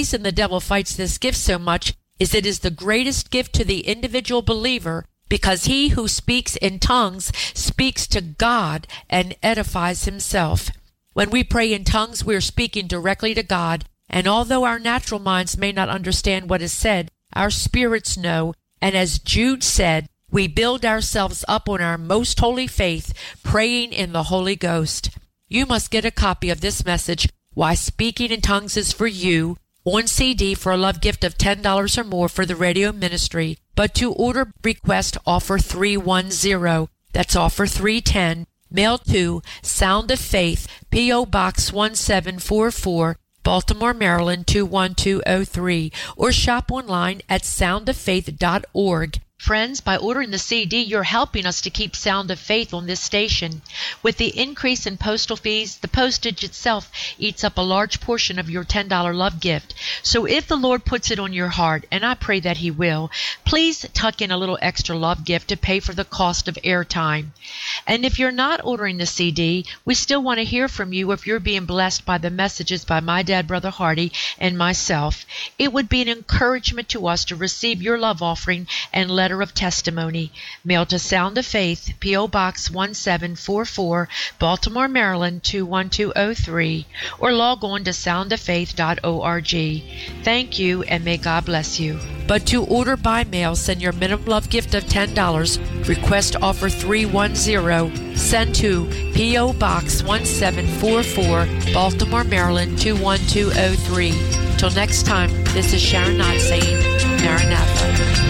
reason the devil fights this gift so much is it is the greatest gift to the individual believer, because he who speaks in tongues speaks to God and edifies himself. When we pray in tongues, we are speaking directly to God, and although our natural minds may not understand what is said, our spirits know, and as Jude said, we build ourselves up on our most holy faith, praying in the Holy Ghost. You must get a copy of this message, Why Speaking in Tongues is for You, on CD for a love gift of $10 or more for the radio ministry. But to order, request offer 310. That's offer 310. Mail to Sound of Faith, P.O. Box 1744, Baltimore, Maryland 21203, or shop online at soundoffaith.org. Friends, by ordering the CD, you're helping us to keep Sound of Faith on this station. With the increase in postal fees, the postage itself eats up a large portion of your $10 love gift. So if the Lord puts it on your heart, and I pray that He will, please tuck in a little extra love gift to pay for the cost of airtime. And if you're not ordering the CD, we still want to hear from you if you're being blessed by the messages by my dad, Brother Hardy, and myself. It would be an encouragement to us to receive your love offering and letter of testimony. Mail to Sound of Faith, P.O. Box 1744, Baltimore, Maryland 21203, or log on to soundoffaith.org. Thank you, and may God bless you. But to order by mail, send your minimum love gift of $10. Request offer 310. Send to P.O. Box 1744, Baltimore, Maryland 21203. Till next time, this is Sharon Knott saying, Maranatha.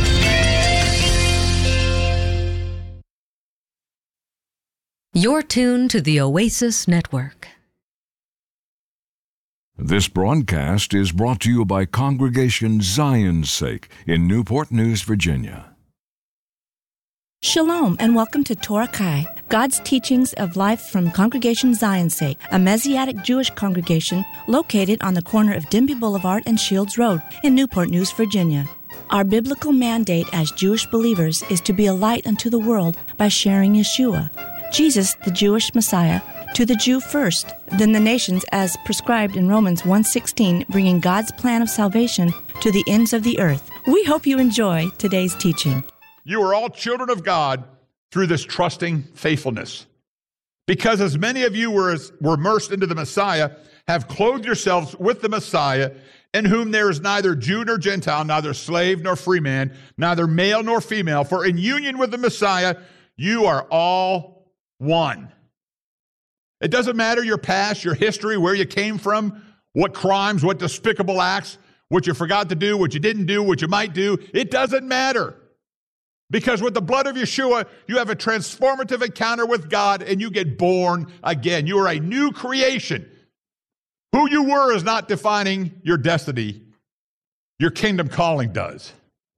You're tuned to the Oasis Network. This broadcast is brought to you by Congregation Zion's Sake in Newport News, Virginia. Shalom and welcome to Torah Kai, God's teachings of life from Congregation Zion's Sake, a Messianic Jewish congregation located on the corner of Denby Boulevard and Shields Road in Newport News, Virginia. Our biblical mandate as Jewish believers is to be a light unto the world by sharing Yeshua, Jesus, the Jewish Messiah, to the Jew first, then the nations as prescribed in Romans 1:16, bringing God's plan of salvation to the ends of the earth. We hope you enjoy today's teaching. You are all children of God through this trusting faithfulness. Because as many of you were immersed into the Messiah, have clothed yourselves with the Messiah, in whom there is neither Jew nor Gentile, neither slave nor free man, neither male nor female, for in union with the Messiah, you are all one. It doesn't matter your past, your history, where you came from, what crimes, what despicable acts, what you forgot to do, what you didn't do, what you might do. It doesn't matter. Because with the blood of Yeshua, you have a transformative encounter with God and you get born again. You are a new creation. Who you were is not defining your destiny. Your kingdom calling does.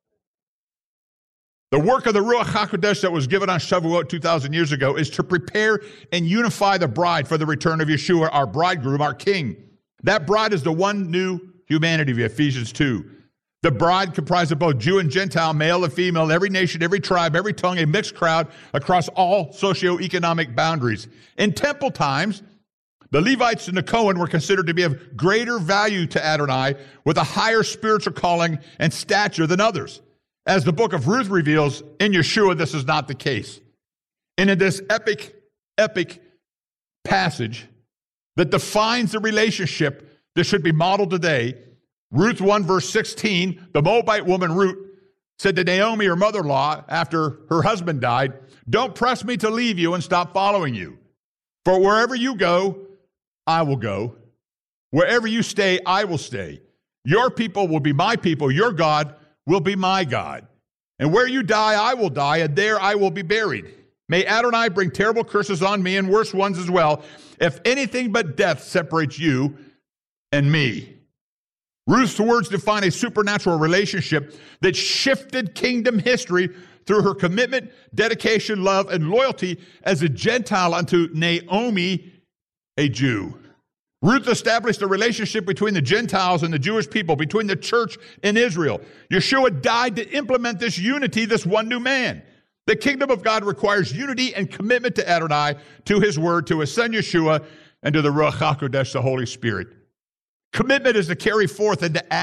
The work of the Ruach HaKodesh that was given on Shavuot 2,000 years ago is to prepare and unify the bride for the return of Yeshua, our bridegroom, our king. That bride is the one new humanity of Ephesians 2. The bride comprised of both Jew and Gentile, male and female, every nation, every tribe, every tongue, a mixed crowd across all socioeconomic boundaries. In temple times, the Levites and the Cohen were considered to be of greater value to Adonai with a higher spiritual calling and stature than others. As the book of Ruth reveals, in Yeshua, this is not the case. And in this epic passage that defines the relationship that should be modeled today, Ruth 1, verse 16, the Moabite woman Ruth said to Naomi, her mother-in-law, after her husband died, "Don't press me to leave you and stop following you. For wherever you go, I will go. Wherever you stay, I will stay. Your people will be my people. Your God will be my God. And where you die, I will die, and there I will be buried. May Adonai bring terrible curses on me and worse ones as well, if anything but death separates you and me." Ruth's words define a supernatural relationship that shifted kingdom history through her commitment, dedication, love, and loyalty as a Gentile unto Naomi, a Jew. Ruth established a relationship between the Gentiles and the Jewish people, between the church and Israel. Yeshua died to implement this unity, this one new man. The kingdom of God requires unity and commitment to Adonai, to his word, to his son Yeshua, and to the Ruach HaKodesh, the Holy Spirit. Commitment is to carry forth and to act